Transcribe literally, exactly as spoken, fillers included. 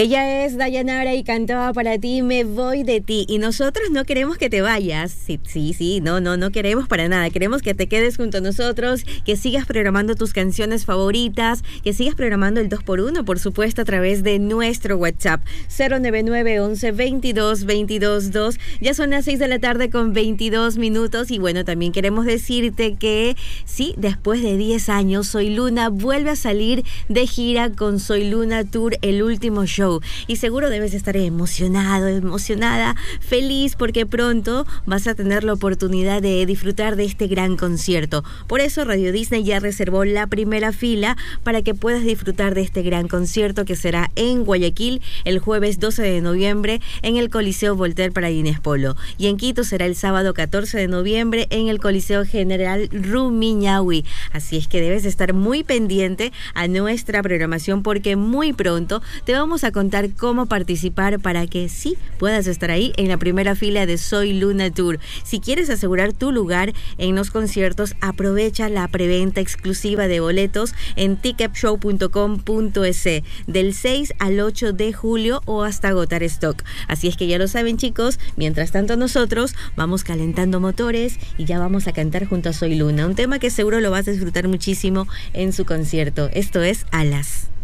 Ella es Dayanara y cantaba para ti Me Voy de Ti. Y nosotros no queremos que te vayas. Sí, sí, sí, no, no, no queremos para nada. Queremos que te quedes junto a nosotros, que sigas programando tus canciones favoritas, que sigas programando el dos por uno, por supuesto, a través de nuestro WhatsApp cero nueve nueve once veintidós veintidós dos. Ya son las seis de la tarde con veintidós minutos. Y bueno, también queremos decirte que sí, después de diez años, Soy Luna vuelve a salir de gira con Soy Luna Tour, el último show. Y seguro debes estar emocionado, emocionada, feliz, porque pronto vas a tener la oportunidad de disfrutar de este gran concierto. Por eso Radio Disney ya reservó la primera fila para que puedas disfrutar de este gran concierto que será en Guayaquil el jueves doce de noviembre en el Coliseo Voltaire para Inés Polo. Y en Quito será el sábado catorce de noviembre en el Coliseo General Rumiñahui. Así es que debes estar muy pendiente a nuestra programación, porque muy pronto te vamos a contar cómo participar para que sí puedas estar ahí en la primera fila de Soy Luna Tour. Si quieres asegurar tu lugar en los conciertos, aprovecha la preventa exclusiva de boletos en ticket show punto com punto es del seis al ocho de julio o hasta agotar stock. Así es que ya lo saben, chicos. Mientras tanto, nosotros vamos calentando motores y ya vamos a cantar junto a Soy Luna, un tema que seguro lo vas a disfrutar muchísimo en su concierto. Esto es Alas.